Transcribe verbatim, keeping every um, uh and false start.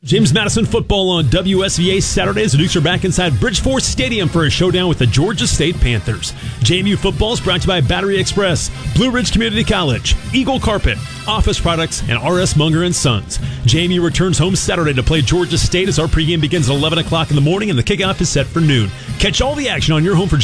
James Madison football on W S V A Saturdays. The Dukes are back inside Bridgeforth Stadium for a showdown with the Georgia State Panthers. J M U football is brought to you by Battery Express, Blue Ridge Community College, Eagle Carpet, Office Products, and R S Munger and Sons. J M U returns home Saturday to play Georgia State as our pregame begins at eleven o'clock in the morning and the kickoff is set for noon. Catch all the action on your home for